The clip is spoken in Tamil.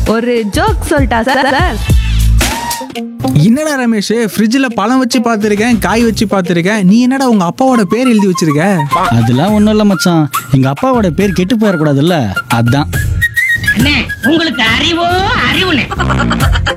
ஒரு ஜோக் சொல்லிட்டா சார்? என்னடா ரமேஷ், ஃப்ரிட்ஜில் பழம் வச்சு பார்த்துருக்கேன், காய் வச்சு பார்த்துருக்கேன், நீ என்னடா உங்க அப்பாவோட பேர் எழுதி வச்சிருக்க? அதெல்லாம் ஒன்றும் இல்லை மச்சான், எங்கள் அப்பாவோட பேர் கெட்டு போயிடக்கூடாதுல்ல, அதான். உங்களுக்கு அறிவோ அறிவுனே.